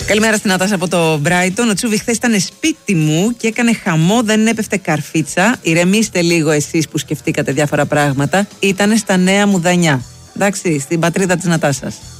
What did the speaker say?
Καλημέρα στην Νατάσα από το Brighton. Ο Τσούβι χθες ήταν σπίτι μου και έκανε χαμό, δεν έπεφτε καρφίτσα. Ηρεμήστε λίγο εσείς που σκεφτήκατε διάφορα πράγματα. Ήτανε στα Νέα Μουδανιά. Εντάξει, στην πατρίδα της Νατάσας.